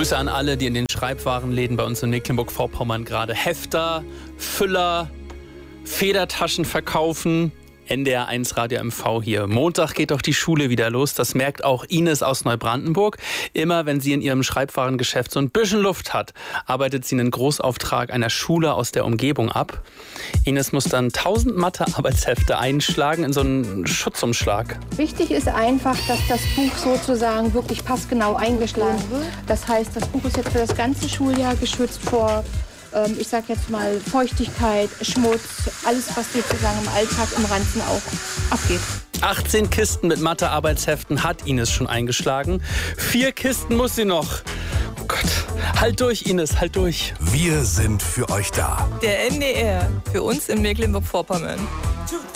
Grüße an alle, die in den Schreibwarenläden bei uns in Mecklenburg-Vorpommern gerade Hefter, Füller, Federtaschen verkaufen. NDR1 Radio MV hier. Montag geht doch die Schule wieder los. Das merkt auch Ines aus Neubrandenburg. Immer wenn sie in ihrem Schreibwarengeschäft so ein bisschen Luft hat, arbeitet sie einen Großauftrag einer Schule aus der Umgebung ab. Ines muss dann 1000 Mathe-Arbeitshefte einschlagen in so einen Schutzumschlag. Wichtig ist einfach, dass das Buch sozusagen wirklich passgenau eingeschlagen wird. Das heißt, das Buch ist jetzt für das ganze Schuljahr geschützt vor, ich sag jetzt mal, Feuchtigkeit, Schmutz, alles, was sozusagen im Alltag im Ranzen auch abgeht. 18 Kisten mit Mathe-Arbeitsheften hat Ines schon eingeschlagen. 4 Kisten muss sie noch. Oh Gott, halt durch, Ines, halt durch. Wir sind für euch da. Der NDR, für uns in Mecklenburg-Vorpommern.